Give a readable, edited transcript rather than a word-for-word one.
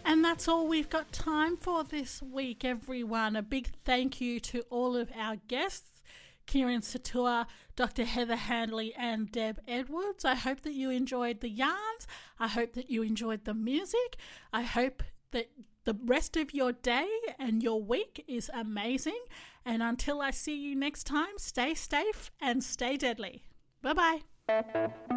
And that's all we've got time for this week, everyone. A big thank you to all of our guests, Kieran Satua, Dr. Heather Handley and Deb Edwards. I hope that you enjoyed the yarns. I hope that you enjoyed the music. I hope that the rest of your day and your week is amazing. And until I see you next time, stay safe and stay deadly. Bye-bye.